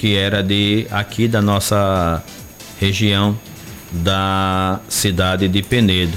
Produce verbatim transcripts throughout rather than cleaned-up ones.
que era de aqui da nossa região da cidade de Penedo.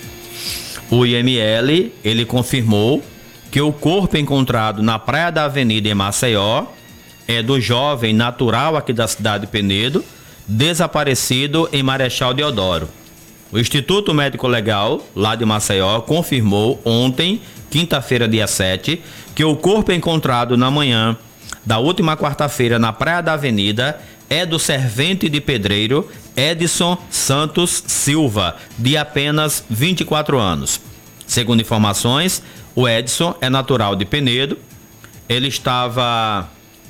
O I M L, ele confirmou que o corpo encontrado na Praia da Avenida em Maceió é do jovem natural aqui da cidade de Penedo, desaparecido em Marechal Deodoro. O Instituto Médico Legal, lá de Maceió, confirmou ontem, quinta-feira, dia sete, que o corpo encontrado na manhã da última quarta-feira na Praia da Avenida é do servente de pedreiro Edson Santos Silva, de apenas vinte e quatro anos. Segundo informações, o Edson é natural de Penedo. Ele estava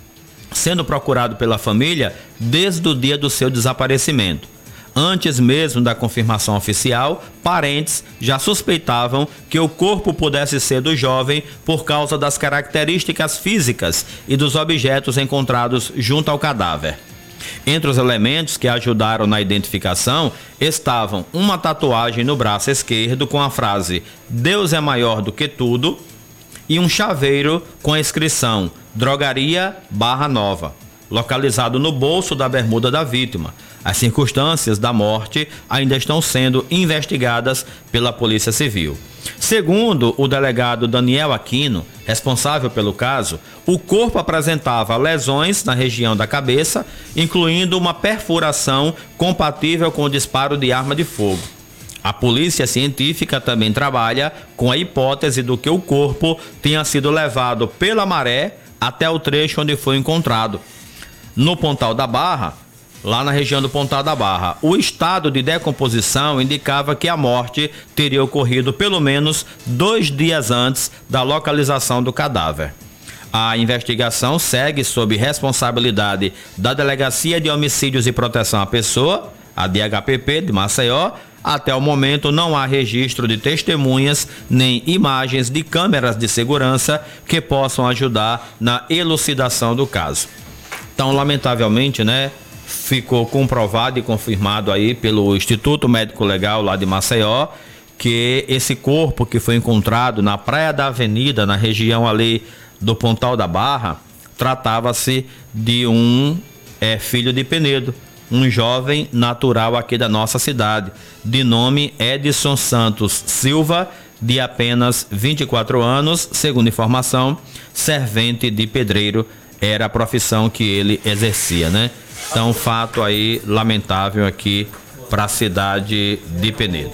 sendo procurado pela família desde o dia do seu desaparecimento. Antes mesmo da confirmação oficial, parentes já suspeitavam que o corpo pudesse ser do jovem por causa das características físicas e dos objetos encontrados junto ao cadáver. Entre os elementos que ajudaram na identificação estavam uma tatuagem no braço esquerdo com a frase "Deus é maior do que tudo" e um chaveiro com a inscrição "Drogaria Barra Nova", localizado no bolso da bermuda da vítima. As circunstâncias da morte ainda estão sendo investigadas pela Polícia Civil. Segundo o delegado Daniel Aquino, responsável pelo caso, o corpo apresentava lesões na região da cabeça, incluindo uma perfuração compatível com o disparo de arma de fogo. A polícia científica também trabalha com a hipótese do que o corpo tenha sido levado pela maré até o trecho onde foi encontrado. No Pontal da Barra, lá na região do Pontal da Barra, o estado de decomposição indicava que a morte teria ocorrido pelo menos dois dias antes da localização do cadáver. A investigação segue sob responsabilidade da Delegacia de Homicídios e Proteção à Pessoa, a D H P P de Maceió. Até o momento não há registro de testemunhas nem imagens de câmeras de segurança que possam ajudar na elucidação do caso. Então, lamentavelmente, né, ficou comprovado e confirmado aí pelo Instituto Médico Legal lá de Maceió que esse corpo que foi encontrado na Praia da Avenida, na região ali do Pontal da Barra, tratava-se de um é, filho de Penedo, um jovem natural aqui da nossa cidade, de nome Edson Santos Silva, de apenas vinte e quatro anos, segundo informação, servente de pedreiro era a profissão que ele exercia, né? Então, fato aí lamentável aqui para a cidade de Penedo.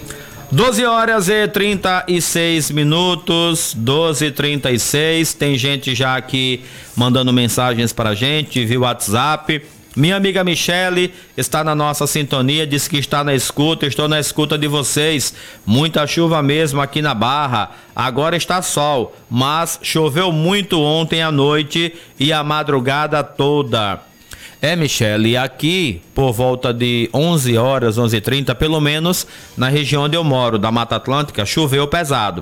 doze horas e trinta e seis minutos, doze e trinta e seis. Tem gente já aqui mandando mensagens para a gente via WhatsApp. Minha amiga Michele está na nossa sintonia, diz que está na escuta. Estou na escuta de vocês. Muita chuva mesmo aqui na Barra. Agora está sol, mas choveu muito ontem à noite e a madrugada toda. É, Michele, aqui por volta de onze horas, onze e trinta, pelo menos na região onde eu moro, da Mata Atlântica, choveu pesado.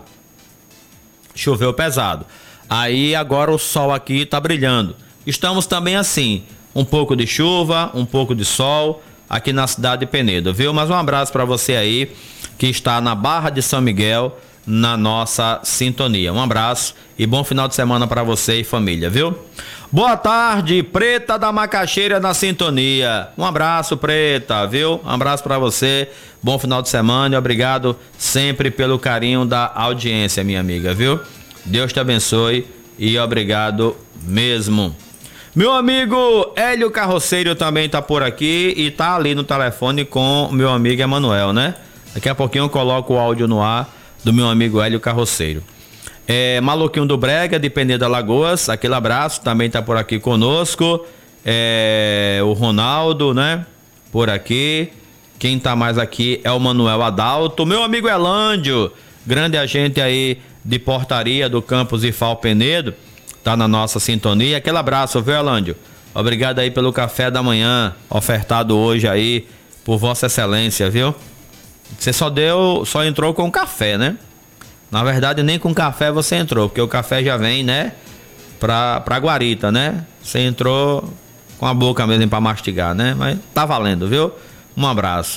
Choveu pesado. Aí agora o sol aqui está brilhando. Estamos também assim, um pouco de chuva, um pouco de sol aqui na cidade de Penedo, viu? Mas um abraço para você aí que está na Barra de São Miguel, na nossa sintonia. Um abraço e bom final de semana para você e família, viu? Boa tarde, Preta da Macaxeira na sintonia. Um abraço, Preta, viu? Um abraço para você. Bom final de semana e obrigado sempre pelo carinho da audiência, minha amiga, viu? Deus te abençoe e obrigado mesmo. Meu amigo Hélio Carroceiro também tá por aqui e tá ali no telefone com o meu amigo Emanuel, né? Daqui a pouquinho eu coloco o áudio no ar do meu amigo Hélio Carroceiro. É, Maluquinho do Brega, de Penedo Alagoas, aquele abraço, também tá por aqui conosco. É, o Ronaldo, né? Por aqui. Quem tá mais aqui é o Manuel Adalto. Meu amigo Elândio, grande agente aí de portaria do campus I F A L Penedo, tá na nossa sintonia. Aquele abraço, viu, Elândio? Obrigado aí pelo café da manhã, ofertado hoje aí por Vossa Excelência, viu? Você só deu, só entrou com café, né? Na verdade, nem com café você entrou, porque o café já vem, né? Pra, pra guarita, né? Você entrou com a boca mesmo pra mastigar, né? Mas tá valendo, viu? Um abraço.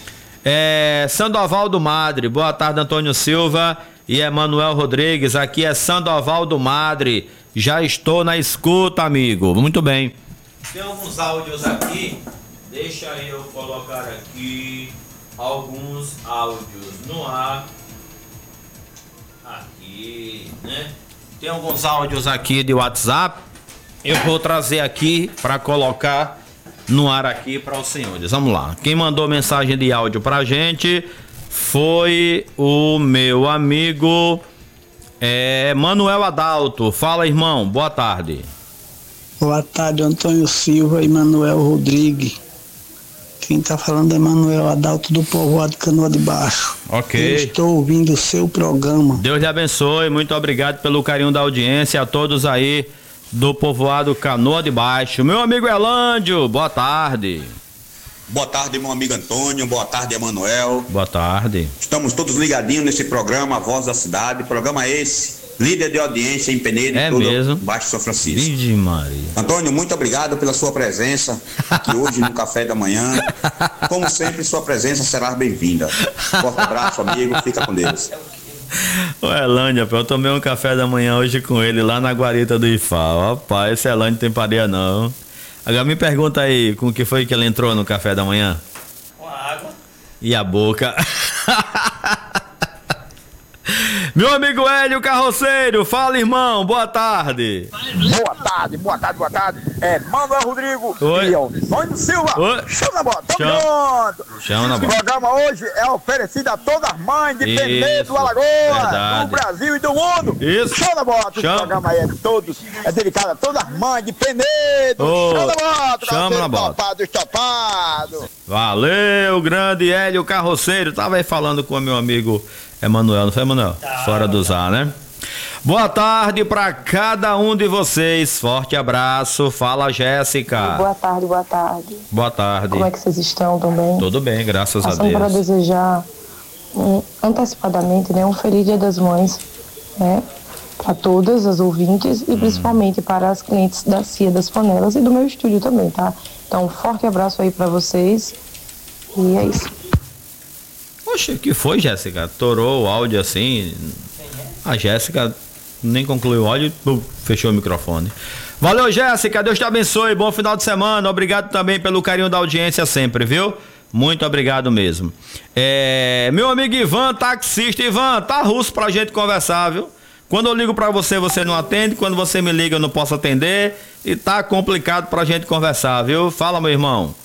É, Sandoval do Madre, boa tarde, Antônio Silva e Emanuel Rodrigues. Aqui é Sandoval do Madre. Já estou na escuta, amigo. Muito bem. Tem alguns áudios aqui. Deixa eu colocar aqui alguns áudios no ar. Aqui, né? Tem alguns áudios aqui de WhatsApp. Eu vou trazer aqui para colocar no ar aqui para os senhores. Vamos lá. Quem mandou mensagem de áudio pra gente foi o meu amigo é, Manuel Adalto. Fala, irmão. Boa tarde. Boa tarde, Antônio Silva e Manuel Rodrigues. Quem está falando é Manuel Adalto do povoado Canoa de Baixo. Ok. Eu estou ouvindo o seu programa. Deus lhe abençoe. Muito obrigado pelo carinho da audiência. A todos aí do povoado Canoa de Baixo. Meu amigo Elândio, boa tarde. Boa tarde, meu amigo Antônio. Boa tarde, Emanuel. Boa tarde. Estamos todos ligadinhos nesse programa, A Voz da Cidade. Programa esse, líder de audiência em Penedo, é todo mesmo? Baixo São Francisco. Vide Maria. Antônio, muito obrigado pela sua presença aqui hoje no café da manhã. Como sempre, sua presença será bem-vinda. Forte abraço, amigo. Fica com Deus. O Elândio, eu tomei um café da manhã hoje com ele lá na guarita do I F A. Rapaz, esse Elândio tem pareia não. Agora me pergunta aí, com o que foi que ele entrou no café da manhã? Com água. E a boca. Meu amigo Hélio Carroceiro, fala, irmão, boa tarde. Boa tarde, boa tarde, boa tarde. É Manuel Rodrigo Oi. e Antônio Silva. Oi. Chama na bola, tamo Chama. junto. Chama na O bola. programa hoje é oferecido a todas as mães de Isso, Penedo, Alagoas, verdade. do Brasil e do mundo. Isso. Chama na bola, esse Chama. programa aí é de todos, é dedicado a todas as mães de Penedo. Ô, Chama na bola, chama na bola. Topado, topado. Valeu, grande Hélio Carroceiro. Tava aí falando com o meu amigo Emanuel, não foi, Emanuel? Fora do Zar, né? Boa tarde para cada um de vocês. Forte abraço. Fala, Jéssica. Boa tarde, boa tarde. Boa tarde. Como é que vocês estão também? Tudo bem, graças Passando a Deus. para desejar um, antecipadamente, né, um feliz Dia das Mães, né, para todas as ouvintes e hum. principalmente para as clientes da Cia das Panelas e do meu estúdio também, tá? Então, um forte abraço aí para vocês e é isso. Poxa, que foi, Jéssica? Torou o áudio assim. A Jéssica nem concluiu o áudio e fechou o microfone. Valeu, Jéssica. Deus te abençoe. Bom final de semana. Obrigado também pelo carinho da audiência sempre, viu? Muito obrigado mesmo. É, meu amigo Ivan, taxista. Ivan, tá russo pra gente conversar, viu? Quando eu ligo pra você, você não atende. Quando você me liga, eu não posso atender. E tá complicado pra gente conversar, viu? Fala, meu irmão.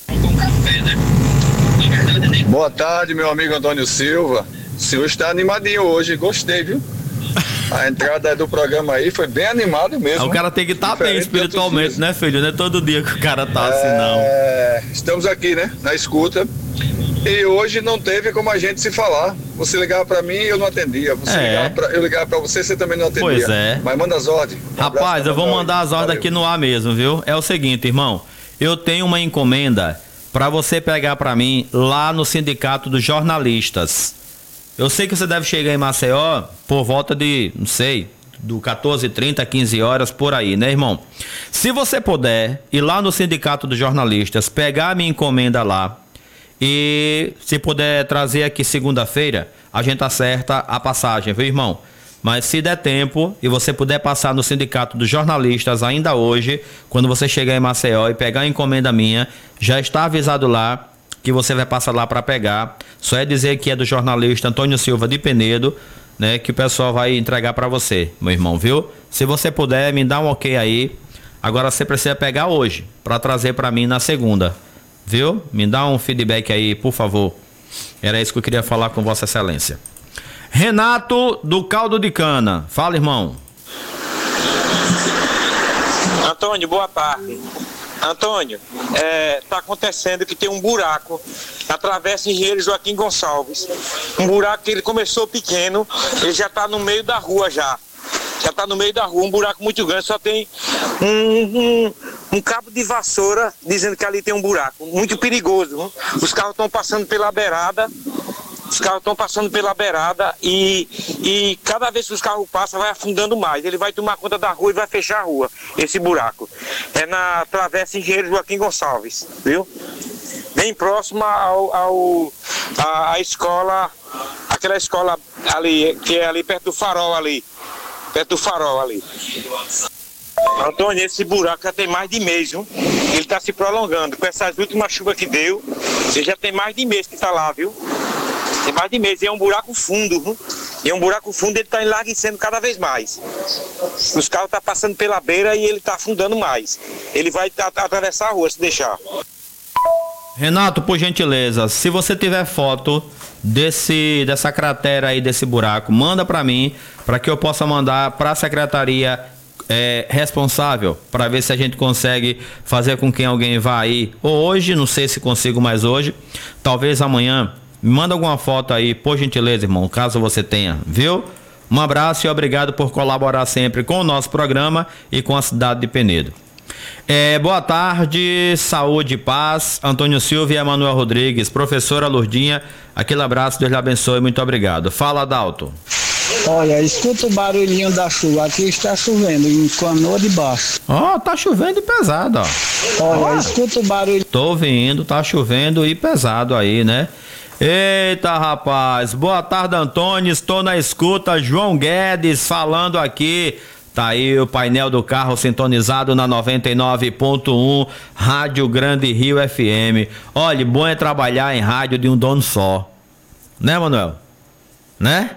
Boa tarde, meu amigo Antônio Silva. O senhor está animadinho hoje, gostei, viu? A entrada do programa aí foi bem animado mesmo. O cara tem que estar bem espiritualmente, né, filho? Não é todo dia que o cara tá assim, não. É, estamos aqui, né, na escuta. E hoje não teve como a gente se falar. Você ligava pra mim e eu não atendia. Você É. ligava pra, eu ligava pra você, você também não atendia. Pois é. Mas manda as ordens. Um Rapaz, abraço, eu vou Manuel. mandar as ordens Valeu. aqui no ar mesmo, viu? É o seguinte, irmão. Eu tenho uma encomenda pra você pegar pra mim lá no Sindicato dos Jornalistas. Eu sei que você deve chegar em Maceió por volta de, não sei, do quatorze e trinta, quinze horas, por aí, né, irmão? Se você puder ir lá no Sindicato dos Jornalistas, pegar a minha encomenda lá e se puder trazer aqui segunda-feira, a gente acerta a passagem, viu, irmão? Mas se der tempo e você puder passar no Sindicato dos Jornalistas ainda hoje, quando você chegar em Maceió e pegar a encomenda minha, já está avisado lá que você vai passar lá para pegar. Só é dizer que é do jornalista Antônio Silva de Penedo, né, que o pessoal vai entregar para você, meu irmão, viu? Se você puder, me dá um ok aí. Agora você precisa pegar hoje para trazer para mim na segunda, viu? Me dá um feedback aí, por favor. Era isso que eu queria falar com Vossa Excelência. Renato do Caldo de Cana. Fala, irmão. Antônio, boa tarde. Antônio, está acontecendo que tem um buraco na Travessa Engenheiro Joaquim Gonçalves. Um buraco que ele começou pequeno, ele já está no meio da rua já. Já está no meio da rua, um buraco muito grande, só tem um, um, um cabo de vassoura dizendo que ali tem um buraco. Muito perigoso. Hein? Os carros estão passando pela beirada. Os carros estão passando pela beirada e, e cada vez que os carros passam vai afundando mais. Ele vai tomar conta da rua e vai fechar a rua, esse buraco. É na Travessa Engenheiro Joaquim Gonçalves, viu? Bem próxima ao, ao, a, a escola, aquela escola ali, que é ali perto do farol ali. Perto do farol ali. Antônio, esse buraco já tem mais de mês, viu? Ele está se prolongando. Com essas últimas chuvas que deu, ele já tem mais de mês que está lá, viu? Tem mais de mês. E é um buraco fundo, viu? E é um buraco fundo, ele está enlarguecendo cada vez mais. Os carros estão passando pela beira e ele está afundando mais. Ele vai atravessar a rua se deixar. Renato, por gentileza, se você tiver foto desse, dessa cratera aí, desse buraco, manda para mim, para que eu possa mandar para a secretaria é, responsável, para ver se a gente consegue fazer com que alguém vá aí, ou hoje, não sei se consigo mais hoje, talvez amanhã. Me manda alguma foto aí, por gentileza, irmão, caso você tenha, viu? Um abraço e obrigado por colaborar sempre com o nosso programa e com a cidade de Penedo. É, boa tarde, saúde e paz, Antônio Silva e Emanuel Rodrigues, professora Lourdinha, aquele abraço, Deus lhe abençoe, muito obrigado. Fala, Adalto. Olha, escuta o barulhinho da chuva, aqui está chovendo, em Canoa de Baixo. Ó, oh, tá chovendo e pesado, ó. Olha, oh. escuta o barulho. Tô ouvindo, tá chovendo e pesado aí, né? Eita, rapaz, boa tarde, Antônio, estou na escuta, João Guedes falando aqui. Tá aí o painel do carro sintonizado na noventa e nove ponto um, Rádio Grande Rio F M. Olha, bom é trabalhar em rádio de um dono só. Né, Manuel? Né?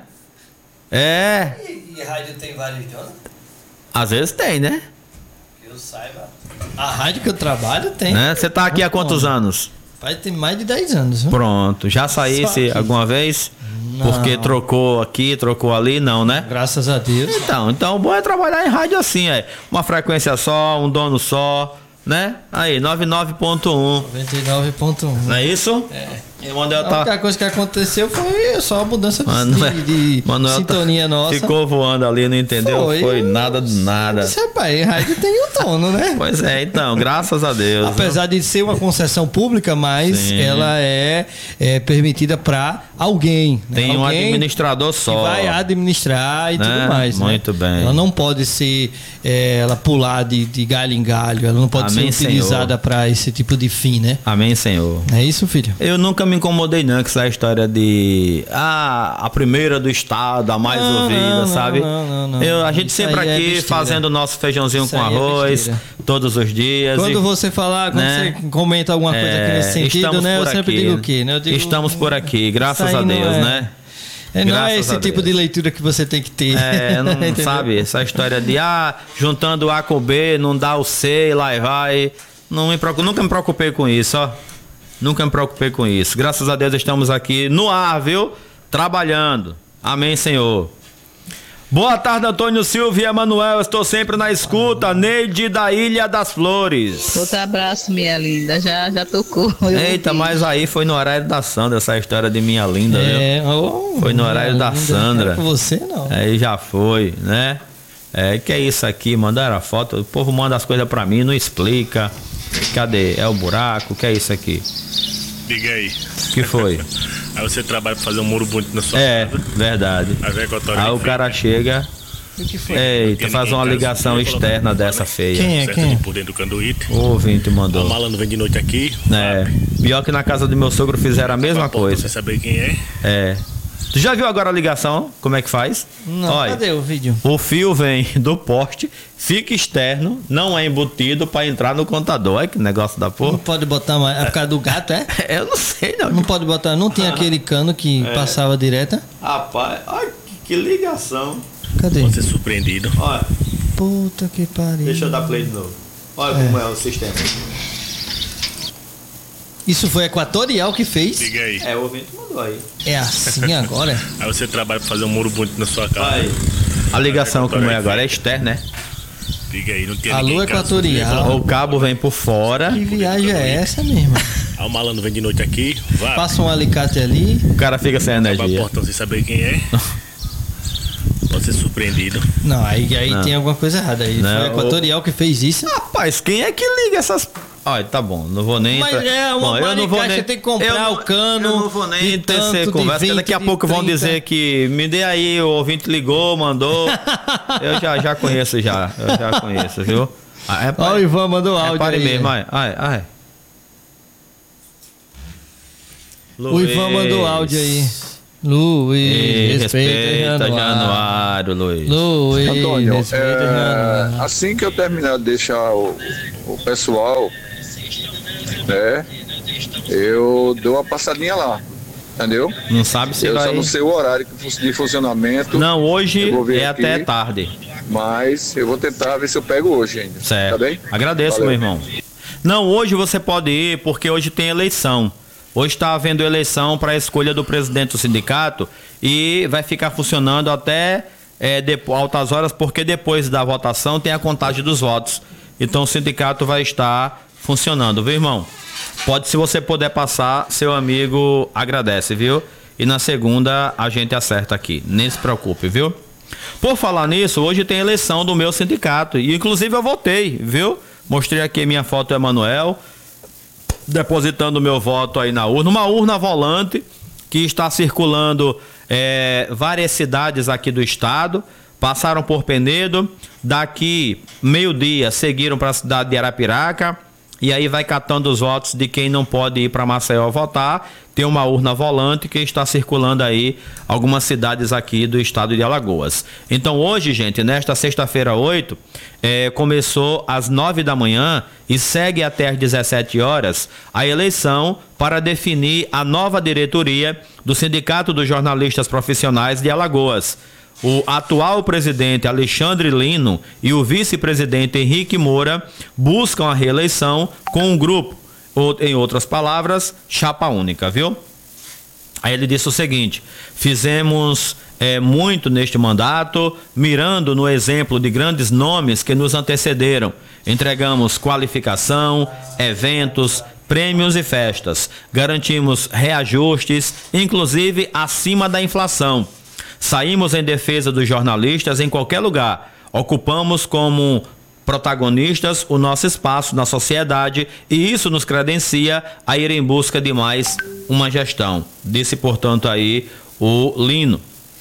É. E, e rádio tem vários donos? Às vezes tem, né? Que eu saiba. A rádio que eu trabalho tem. Né? Você tá aqui há quantos anos? Vai ter mais de dez anos. Viu? Pronto. Já saísse alguma vez? Não. Porque trocou aqui, trocou ali, não, né? Graças a Deus. Então, então, bom é trabalhar em rádio assim, é. Uma frequência só, um dono só, né? Aí, noventa e nove ponto um. noventa e nove ponto um. Não é isso? É. E o Manuel a tá... única coisa que aconteceu foi só a mudança de, Manuel... de, de Manuel sintonia tá... nossa. Ficou voando ali, não entendeu? Foi, foi nada de nada. Disse, rapaz, rádio tem um dono, né? Pois é, então, graças a Deus. Apesar de ser uma concessão pública, mas Sim. ela é, é permitida para alguém. Né? Tem alguém um administrador só. Que vai administrar e né? tudo mais. Muito né? bem. Ela não pode ser, é, ela pular de, de galho em galho, ela não pode Amém, ser utilizada para esse tipo de fim, né? Amém, Senhor. É isso, filho? Eu nunca me incomodei não com essa história de ah, a primeira do estado, a mais não, ouvida, não, não, não, não, não. Eu, a gente Isso sempre aqui é fazendo o nosso feijãozinho Isso com arroz é todos os dias. Quando e, você falar, quando né? você comenta alguma coisa é, aqui nesse sentido, né? Eu aqui. sempre digo o quê? Né? Eu digo, estamos por aqui, graças a Deus, é... né? É, não é esse tipo de leitura que você tem que ter. É, não sabe, essa história de ah, juntando A com B, não dá o C, lá e vai. Não me preocupo, nunca me preocupei com isso, ó. Nunca me preocupei com isso. Graças a Deus estamos aqui no ar, viu? Trabalhando. Amém, Senhor. Boa tarde, Antônio Silva e Emanuel. Estou sempre na escuta. Neide da Ilha das Flores. Outro abraço, minha linda. Já, já tocou. Eita, mas aí foi no horário da Sandra, essa história de minha linda, é, viu? Oh, foi no horário da Sandra. Não é com você, não. Aí já foi, né? É, que é isso aqui? Mandaram a foto. O povo manda as coisas pra mim, não explica. Cadê? É o buraco? O que é isso aqui? Diga aí. Que foi? Aí você trabalha pra fazer um muro bonito na sua É, casa. verdade. Aí, aí o cara chega. O que foi? Eita, faz uma ligação externa dessa feia. Quem é? Quem? Por dentro do canduíte. O ouvinte mandou. O malandro vem de noite aqui. É. Pior que na casa do meu sogro fizeram a mesma coisa. Você saber quem é? É. Tu já viu agora a ligação? Como é que faz? Não, Olha, cadê o vídeo? O fio vem do poste, fica externo, não é embutido pra entrar no contador. Olha que negócio da porra. Não pode botar mais. É por causa do gato, é? Eu não sei, não. Não pode botar. Não tinha aquele cano que é. passava direto? Rapaz, olha que ligação. Cadê? Pode ser surpreendido. Olha. Puta que pariu. Deixa eu dar play de novo. Olha é. como é o sistema. Isso foi a Equatorial que fez? Diga aí. É, o ouvinte mandou aí. É assim agora? Aí você trabalha pra fazer um muro bonito na sua casa. Aí. A ligação como é agora é externa, né? Diga aí, não tem Alô, Equatorial. O cabo vem por fora. Que viagem é essa, mesmo? Aí o malandro vem de noite aqui, vai. Passa um alicate ali. O cara fica sem energia. Portão sem saber quem é. Pode ser surpreendido. Não, aí, aí não. tem alguma coisa errada aí. Não, foi a Equatorial o... que fez isso. Rapaz, quem é que liga essas... Olha, tá bom, não vou nem... Mas entrar... é uma bom, eu não vou nem... você tem que comprar eu, o cano. Eu não vou nem tecer conversa, daqui a pouco vão dizer que me dê aí, o ouvinte ligou, mandou. Eu já, já conheço já, eu já conheço, viu? Ah, Olha o Ivan mandou áudio aí. mesmo, ai, ai, ai. O Ivan mandou áudio aí. Luiz, respeita, respeita Januário, Luiz. Luiz, Antônio, respeita é, Januário. assim que eu terminar de deixar o, o pessoal, né, eu dou uma passadinha lá, entendeu? Não sabe se eu vai... Eu só não sei o horário de funcionamento. Não, hoje é aqui, até tarde. Mas eu vou tentar ver se eu pego hoje ainda. Certo. Tá bem? Agradeço, Valeu. Meu irmão. Não, hoje você pode ir porque hoje tem eleição. Hoje está havendo eleição para a escolha do presidente do sindicato e vai ficar funcionando até é, de, altas horas, porque depois da votação tem a contagem dos votos. Então o sindicato vai estar funcionando, viu, irmão? Pode, se você puder passar, seu amigo agradece, viu? E na segunda a gente acerta aqui, nem se preocupe, viu? Por falar nisso, hoje tem eleição do meu sindicato e inclusive eu votei, viu? Mostrei aqui minha foto do Emanuel, depositando meu voto aí na urna, uma urna volante que está circulando é, várias cidades aqui do estado, passaram por Penedo, daqui meio-dia seguiram para a cidade de Arapiraca e aí vai catando os votos de quem não pode ir para Maceió votar. Tem uma urna volante que está circulando aí algumas cidades aqui do estado de Alagoas. Então hoje, gente, nesta sexta-feira oito, é, começou às nove da manhã e segue até às dezessete horas a eleição para definir a nova diretoria do Sindicato dos Jornalistas Profissionais de Alagoas. O atual presidente Alexandre Lino e o vice-presidente Henrique Moura buscam a reeleição com um grupo, ou, em outras palavras, chapa única, viu? Aí ele disse o seguinte: fizemos é, muito neste mandato, mirando no exemplo de grandes nomes que nos antecederam. Entregamos qualificação, eventos, prêmios e festas. Garantimos reajustes, inclusive acima da inflação. Saímos em defesa dos jornalistas em qualquer lugar. Ocupamos como protagonistas o nosso espaço na sociedade e isso nos credencia a ir em busca de mais uma gestão. Disse, portanto, aí o Lino.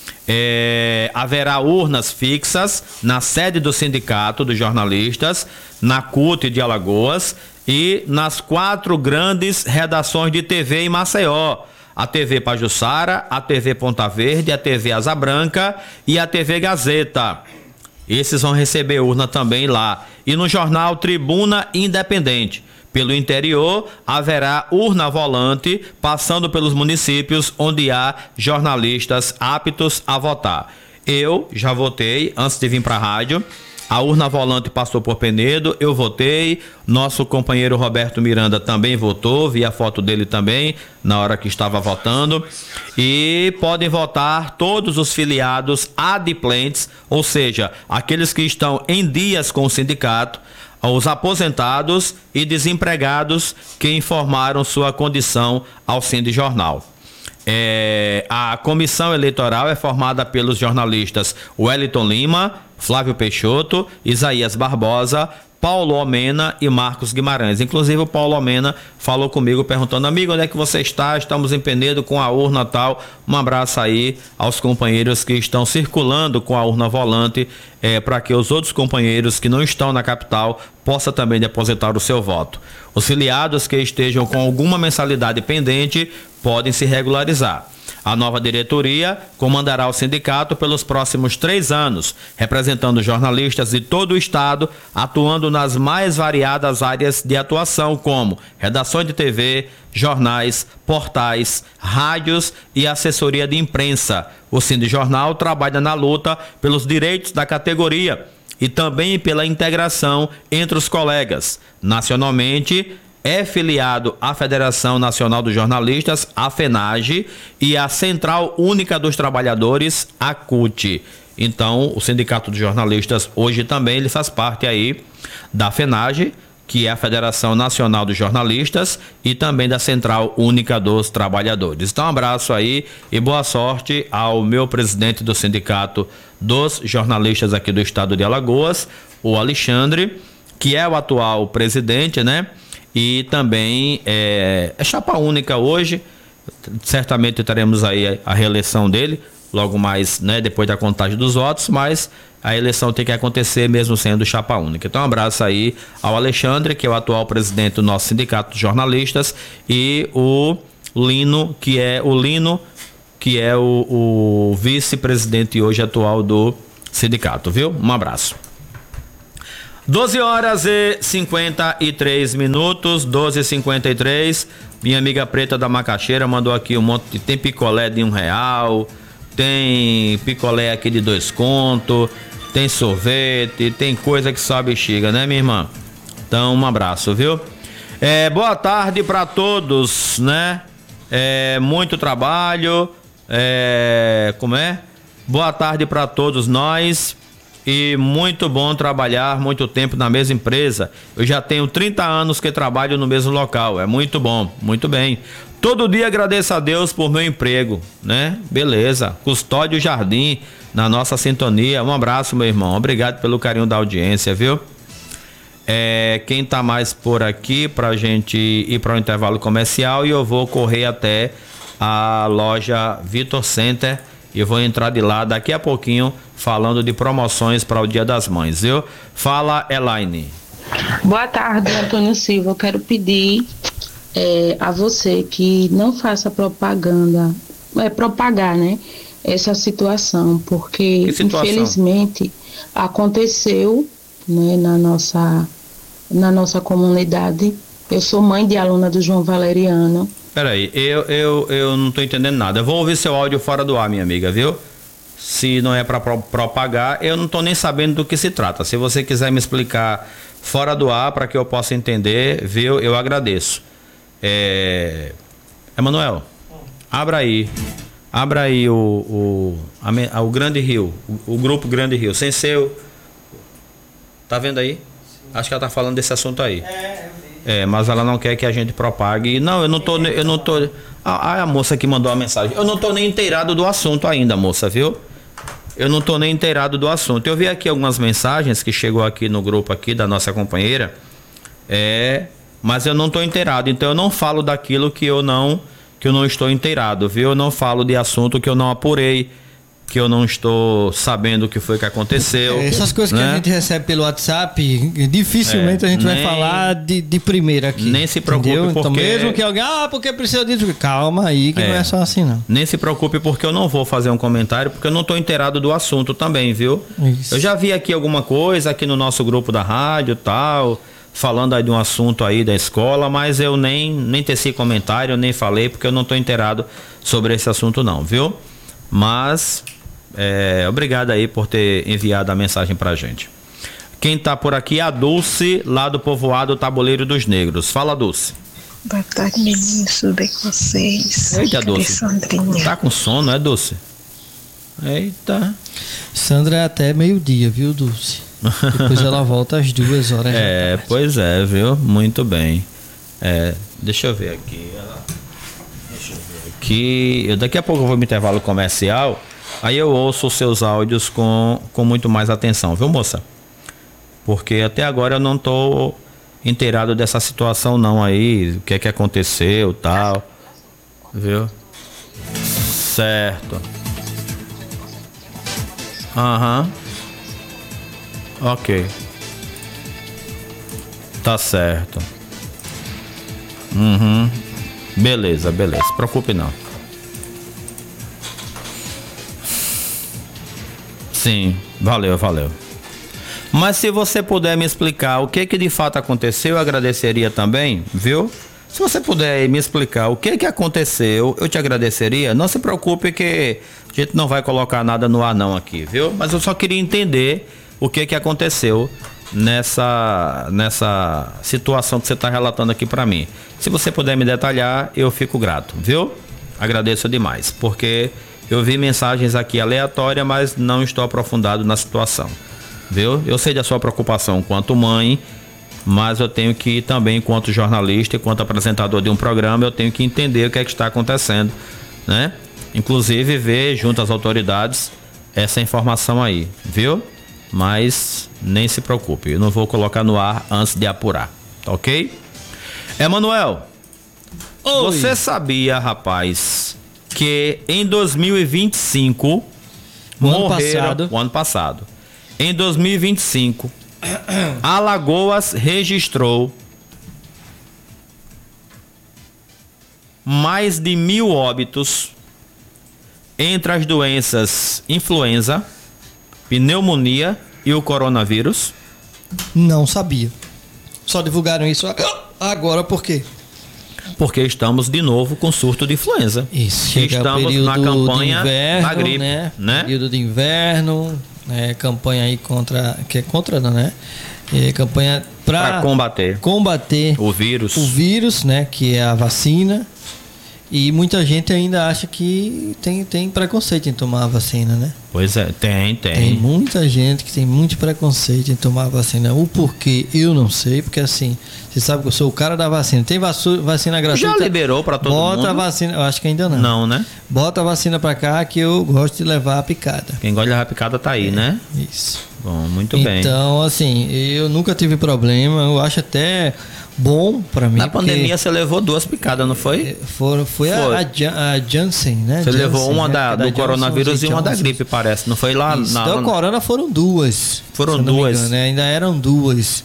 É, haverá urnas fixas na sede do Sindicato dos Jornalistas, na C U T de Alagoas e nas quatro grandes redações de T V em Maceió. A T V Pajuçara, a T V Ponta Verde, a T V Asa Branca e a T V Gazeta. Esses vão receber urna também lá. E no jornal Tribuna Independente. Pelo interior, haverá urna volante passando pelos municípios onde há jornalistas aptos a votar. Eu já votei antes de vir para a rádio. A urna volante passou por Penedo, eu votei, nosso companheiro Roberto Miranda também votou, vi a foto dele também na hora que estava votando. E podem votar todos os filiados adimplentes, ou seja, aqueles que estão em dias com o sindicato, os aposentados e desempregados que informaram sua condição ao Sindijornal. É, a comissão eleitoral é formada pelos jornalistas Wellington Lima, Flávio Peixoto, Isaías Barbosa, Paulo Omena e Marcos Guimarães. Inclusive o Paulo Omena falou comigo perguntando: amigo, onde é que você está? Estamos em Penedo com a urna tal. Um abraço aí aos companheiros que estão circulando com a urna volante, é, para que os outros companheiros que não estão na capital possam também depositar o seu voto. Os filiados que estejam com alguma mensalidade pendente podem se regularizar. A nova diretoria comandará o sindicato pelos próximos três anos, representando jornalistas de todo o estado, atuando nas mais variadas áreas de atuação, como redações de T V, jornais, portais, rádios e assessoria de imprensa. O Sindijornal trabalha na luta pelos direitos da categoria e também pela integração entre os colegas. Nacionalmente, é filiado à Federação Nacional dos Jornalistas, a FENAGE, e à Central Única dos Trabalhadores, a C U T. Então, o Sindicato dos Jornalistas hoje também ele faz parte aí da FENAGE, que é a Federação Nacional dos Jornalistas, e também da Central Única dos Trabalhadores. Então, um abraço aí e boa sorte ao meu presidente do Sindicato dos Jornalistas aqui do estado de Alagoas, o Alexandre, que é o atual presidente, né? E também é, é chapa única hoje. Certamente teremos aí a reeleição dele logo mais, né, depois da contagem dos votos, mas a eleição tem que acontecer mesmo sendo chapa única. Então um abraço aí ao Alexandre, que é o atual presidente do nosso sindicato de jornalistas, e o Lino, que é o Lino que é o, o vice-presidente hoje atual do sindicato, viu? Um abraço. doze horas e cinquenta e três minutos, doze e cinquenta e três. Minha amiga Preta da Macaxeira mandou aqui um monte de... Tem picolé de um real, tem picolé aqui de dois contos, tem sorvete, tem coisa que só bexiga, né, minha irmã? Então, um abraço, viu? É, boa tarde para todos, né? É, muito trabalho, é, como é? Boa tarde para todos nós e muito bom trabalhar muito tempo na mesma empresa. Eu já tenho trinta anos que trabalho no mesmo local, é muito bom, muito bem. Todo dia agradeço a Deus por meu emprego, né? Beleza, Custódio Jardim, na nossa sintonia. Um abraço, meu irmão, obrigado pelo carinho da audiência, viu? É, quem tá mais por aqui pra gente ir para o intervalo comercial, e eu vou correr até a loja Vitor Center e vou entrar de lá daqui a pouquinho falando de promoções para o Dia das Mães, viu? Fala, Elaine. Boa tarde, Antônio Silva. Eu quero pedir é, a você que não faça propaganda, é propagar, né? Essa situação, porque situação? Infelizmente aconteceu, né, na nossa na nossa comunidade. Eu sou mãe de aluna do João Valeriano. Peraí, eu, eu, eu não tô entendendo nada. Eu vou ouvir seu áudio fora do ar, minha amiga, viu? Se não é para pro, propagar, eu não tô nem sabendo do que se trata. Se você quiser me explicar fora do ar para que eu possa entender, viu? Eu agradeço. É... Emanuel, abra aí. Abra aí o, o, a, o Grande Rio, o, o grupo Grande Rio, sem ser o... Tá vendo aí? Acho que ela tá falando desse assunto aí. É, é, mas ela não quer que a gente propague. Não, eu não tô, eu não tô... Ah, a moça que mandou a mensagem. Eu não tô nem inteirado do assunto ainda, moça, viu? Eu não tô nem inteirado do assunto. Eu vi aqui algumas mensagens que chegou aqui no grupo aqui da nossa companheira. É, mas eu não tô inteirado, então eu não falo daquilo que eu não... que eu não estou inteirado, viu? Eu não falo de assunto que eu não apurei, que eu não estou sabendo o que foi que aconteceu. É, essas coisas, né, que a gente recebe pelo WhatsApp, dificilmente é, a gente nem, vai falar de, de primeira aqui. Nem se preocupe, entendeu? Porque... Então mesmo que alguém, ah, porque precisa disso, calma aí, que é, não é só assim, não. Nem se preocupe, porque eu não vou fazer um comentário, porque eu não estou inteirado do assunto também, viu? Isso. Eu já vi aqui alguma coisa, aqui no nosso grupo da rádio e tal... falando aí de um assunto aí da escola, mas eu nem, nem teci comentário, nem falei, porque eu não estou inteirado sobre esse assunto não, viu? Mas, é, obrigado aí por ter enviado a mensagem pra gente. Quem tá por aqui é a Dulce, lá do povoado Tabuleiro dos Negros. Fala, Dulce. Boa tarde, meninos, tudo bem com vocês? Eita, Dulce. Sandrinha. Tá com sono, é, Dulce? Eita. Sandra é até meio-dia, viu, Dulce? Depois ela volta às duas horas. É, pois é, viu? Muito bem. É, deixa eu ver aqui. Deixa eu ver aqui. Eu, daqui a pouco eu vou no intervalo comercial. Aí eu ouço os seus áudios com, com muito mais atenção, viu, moça? Porque até agora eu não tô inteirado dessa situação não aí. O que é que aconteceu e tal. Viu? Certo. Aham. Uhum. Ok. Tá certo. Uhum. Beleza, beleza. Se preocupe não. Sim, valeu, valeu. Mas se você puder me explicar o que que de fato aconteceu, eu agradeceria também, viu? Se você puder me explicar o que que aconteceu, eu te agradeceria. Não se preocupe que a gente não vai colocar nada no ar não aqui, viu? Mas eu só queria entender o que que aconteceu nessa, nessa situação que você está relatando aqui para mim. Se você puder me detalhar, eu fico grato, viu? Agradeço demais, porque eu vi mensagens aqui aleatórias, mas não estou aprofundado na situação, viu? Eu sei da sua preocupação quanto mãe, mas eu tenho que também, enquanto jornalista, enquanto apresentador de um programa, eu tenho que entender o que é que está acontecendo, né? Inclusive ver junto às autoridades essa informação aí, viu? Mas nem se preocupe, eu não vou colocar no ar antes de apurar, tá ok? Emanuel, Oi. Você sabia, rapaz, que em dois mil e vinte e cinco o morreram, ano passado, o ano passado, em dois mil e vinte e cinco, Alagoas registrou mais de mil óbitos entre as doenças influenza, pneumonia e o coronavírus? Não sabia. Só divulgaram isso agora por quê? Porque estamos de novo com surto de influenza. Isso. Chega estamos na campanha inverno, da gripe, né? né? Período de inverno, né? Campanha aí contra, que é contra, não, né? É, campanha para combater, combater o vírus, o vírus, né? Que é a vacina. E muita gente ainda acha que tem, tem preconceito em tomar a vacina, né? Pois é, tem, tem. Tem muita gente que tem muito preconceito em tomar a vacina. O porquê, eu não sei, porque assim, você sabe que eu sou o cara da vacina. Tem vacina gratuita? Já liberou para todo bota mundo? Bota a vacina, eu acho que ainda não. Não, né? Bota a vacina para cá que eu gosto de levar a picada. Quem gosta de levar a picada tá aí, é, né? Isso. Bom, muito então, bem. Então, assim, eu nunca tive problema, eu acho até bom para mim. Na pandemia você levou duas picadas, não foi? Foi, foi, foi. A, a Janssen, né? Você Janssen, levou uma né? da, da do Johnson coronavírus e uma Johnson. da gripe, parece. Não foi lá? Isso, na, da corona foram duas. Foram duas. Engano, né? Ainda eram duas.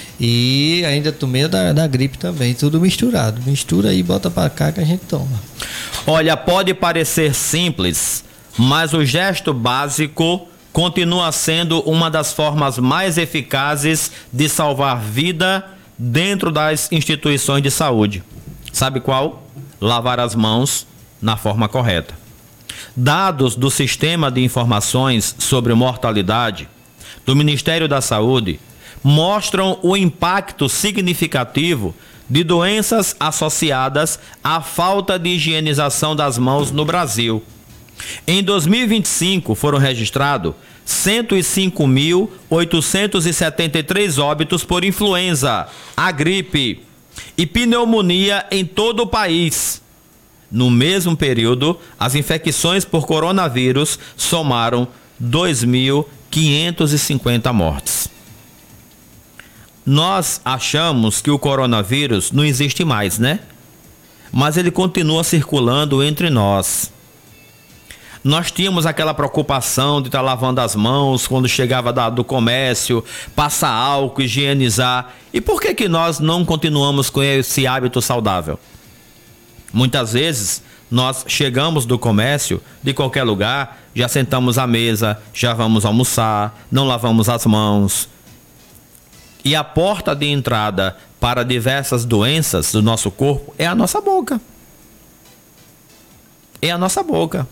E ainda tomei da, da gripe também, tudo misturado. Mistura aí, bota pra cá que a gente toma. Olha, pode parecer simples, mas o gesto básico continua sendo uma das formas mais eficazes de salvar vida dentro das instituições de saúde. Sabe qual? Lavar as mãos na forma correta. Dados do Sistema de Informações sobre Mortalidade do Ministério da Saúde mostram o impacto significativo de doenças associadas à falta de higienização das mãos no Brasil. Em dois mil e vinte e cinco foram registrados cento e cinco mil oitocentos e setenta e três óbitos por influenza, a gripe e pneumonia em todo o país. No mesmo período, as infecções por coronavírus somaram dois mil quinhentas e cinquenta mortes. Nós achamos que o coronavírus não existe mais, né? Mas ele continua circulando entre nós. Nós tínhamos aquela preocupação de estar lavando as mãos quando chegava da, do comércio, passar álcool, higienizar. E por que que nós não continuamos com esse hábito saudável? Muitas vezes nós chegamos do comércio, de qualquer lugar, já sentamos à mesa, já vamos almoçar, não lavamos as mãos. E a porta de entrada para diversas doenças do nosso corpo é a nossa boca. É a nossa boca.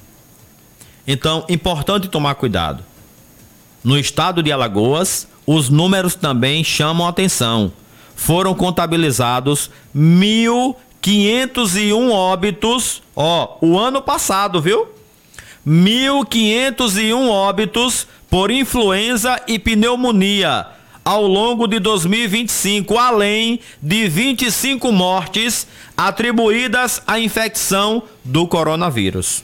Então, importante tomar cuidado. No estado de Alagoas, os números também chamam a atenção. Foram contabilizados mil quinhentos e um óbitos, ó, o ano passado, viu? mil quinhentos e um óbitos por influenza e pneumonia ao longo de dois mil e vinte e cinco, além de vinte e cinco mortes atribuídas à infecção do coronavírus.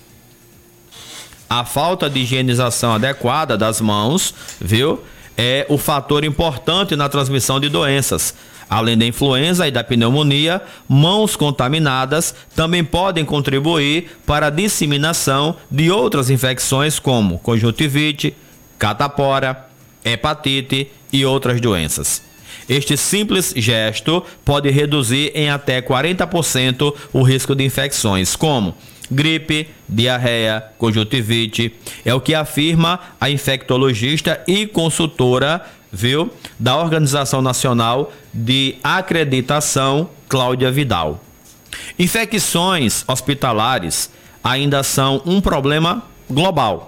A falta de higienização adequada das mãos, viu, é o fator importante na transmissão de doenças. Além da influenza e da pneumonia, mãos contaminadas também podem contribuir para a disseminação de outras infecções como conjuntivite, catapora, hepatite e outras doenças. Este simples gesto pode reduzir em até quarenta por cento o risco de infecções como gripe, diarreia, conjuntivite. É o que afirma a infectologista e consultora, viu, da Organização Nacional de Acreditação, Cláudia Vidal. Infecções hospitalares ainda são um problema global.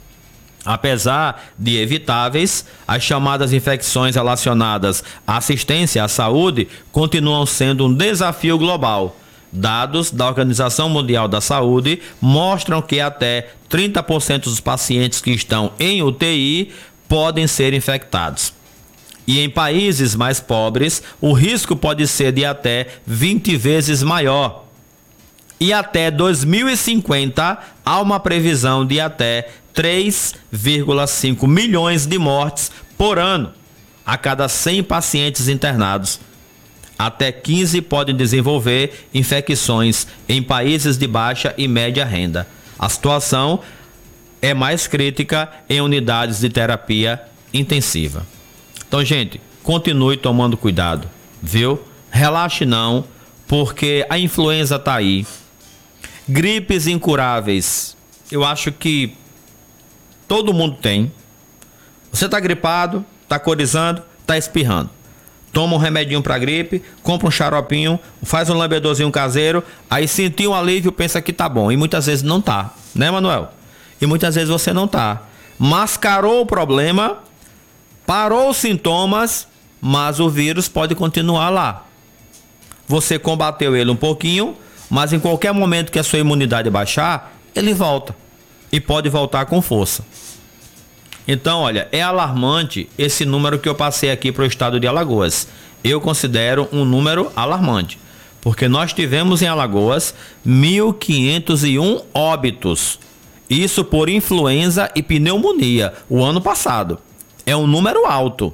Apesar de evitáveis, as chamadas infecções relacionadas à assistência à saúde continuam sendo um desafio global. Dados da Organização Mundial da Saúde mostram que até trinta por cento dos pacientes que estão em U T I podem ser infectados. E em países mais pobres, o risco pode ser de até vinte vezes maior. E até dois mil e cinquenta, há uma previsão de até três vírgula cinco milhões de mortes por ano a cada cem pacientes internados. Até quinze podem desenvolver infecções em países de baixa e média renda. A situação é mais crítica em unidades de terapia intensiva. Então, gente, continue tomando cuidado, viu? Relaxe não, porque a influenza está aí. Gripes incuráveis eu acho que todo mundo tem. Você tá gripado, tá corizando, tá espirrando. Toma um remedinho pra gripe, compra um xaropinho, faz um lambedorzinho caseiro, aí sentiu um alívio, pensa que tá bom. E muitas vezes não tá, né, Manuel? E muitas vezes você não tá. Mascarou o problema, parou os sintomas, mas o vírus pode continuar lá. Você combateu ele um pouquinho, mas em qualquer momento que a sua imunidade baixar, ele volta. E pode voltar com força. Então, olha, é alarmante esse número que eu passei aqui para o estado de Alagoas. Eu considero um número alarmante, porque nós tivemos em Alagoas mil quinhentos e um óbitos. Isso por influenza e pneumonia, o ano passado. É um número alto.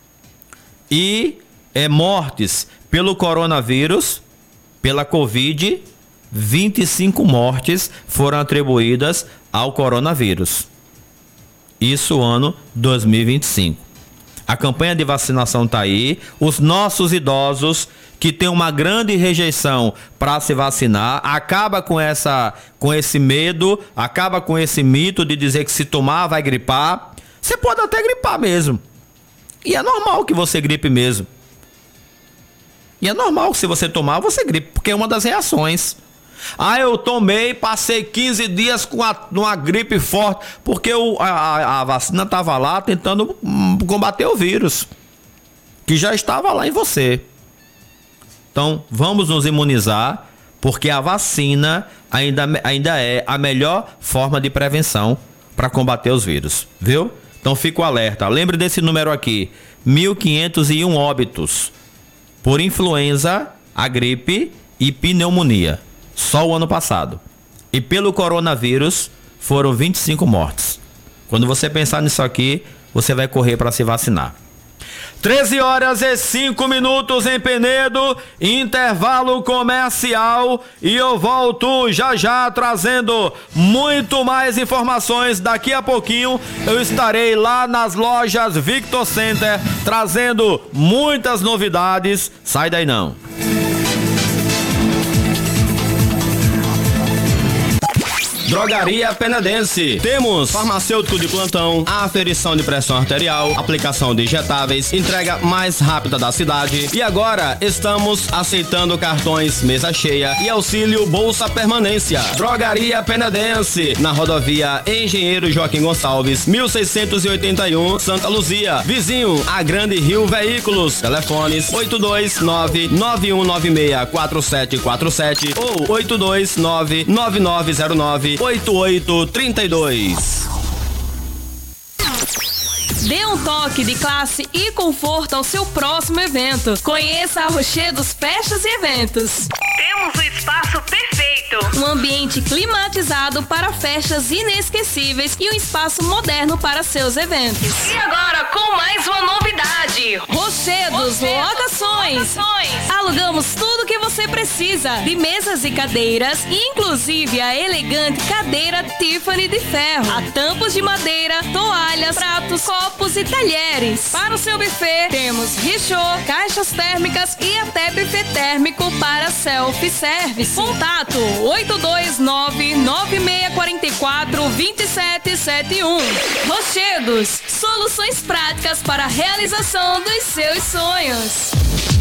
E é mortes pelo coronavírus, pela Covid, vinte e cinco mortes foram atribuídas ao coronavírus. Isso ano dois mil e vinte e cinco. A campanha de vacinação está aí. Os nossos idosos que têm uma grande rejeição para se vacinar, acaba com, essa, com esse medo, acaba com esse mito de dizer que se tomar vai gripar. Você pode até gripar mesmo. E é normal que você gripe mesmo. E é normal que se você tomar, você gripe, porque é uma das reações. Ah, eu tomei, passei quinze dias com a, uma gripe forte, porque o, a, a vacina estava lá tentando combater o vírus, que já estava lá em você. Então, vamos nos imunizar, porque a vacina ainda, ainda é a melhor forma de prevenção para combater os vírus, viu? Então, fica o alerta. Lembre desse número aqui, mil quinhentos e um óbitos por influenza, a gripe e pneumonia. Só o ano passado. E pelo coronavírus foram vinte e cinco mortes. Quando você pensar nisso aqui, você vai correr para se vacinar. treze horas e cinco minutos em Penedo, intervalo comercial, e eu volto já já trazendo muito mais informações. Daqui a pouquinho eu estarei lá nas lojas Victor Center trazendo muitas novidades. Sai daí não. Drogaria Penedense. Temos farmacêutico de plantão, aferição de pressão arterial, aplicação de injetáveis, entrega mais rápida da cidade. E agora estamos aceitando cartões mesa cheia e auxílio Bolsa Permanência. Drogaria Penedense, na rodovia Engenheiro Joaquim Gonçalves, mil seiscentos e oitenta e um, Santa Luzia. Vizinho a Grande Rio Veículos. Telefones oito dois nove, nove um nove seis, quatro sete quatro sete ou oito dois nove, nove nove zero nove, oito oito três dois. Dê um toque de classe e conforto ao seu próximo evento. Conheça a Rochedos Festas e Eventos. Temos o espaço perfeito. Um ambiente climatizado para festas inesquecíveis e um espaço moderno para seus eventos. E agora com mais uma novidade. Rochedos, Rochedos locações. locações. Alugamos tudo que você precisa. De mesas e cadeiras, inclusive a elegante cadeira Tiffany de ferro. Há tampos de madeira, toalhas, pratos, copos e talheres. Para o seu buffet, temos richô, caixas térmicas e até buffet térmico para self-service. Contato oito dois nove, nove seis quatro quatro, dois sete sete um. Rochedos, soluções práticas para a realização dos seus sonhos.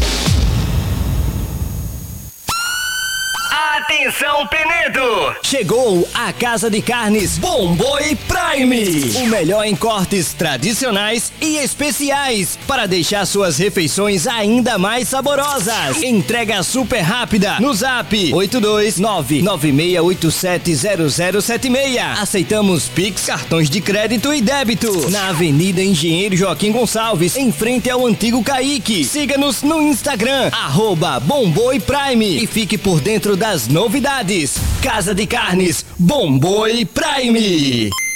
Atenção, Penedo! Chegou a Casa de Carnes Bom Boi Prime. O melhor em cortes tradicionais e especiais para deixar suas refeições ainda mais saborosas. Entrega super rápida no Zap oito dois nove, nove seis oito sete zero zero sete seis. Aceitamos Pix, cartões de crédito e débito. Na Avenida Engenheiro Joaquim Gonçalves, em frente ao antigo Caique. Siga-nos no Instagram, arroba Bom Boi Prime, e fique por dentro das novidades. Casa de Carnes Bom Boi Prime.